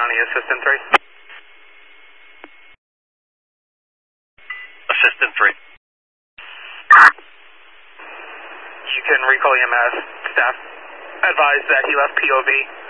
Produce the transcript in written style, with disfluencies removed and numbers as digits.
County, Assistant 3. Assistant 3. You can recall EMS. Staff advised that he left POV.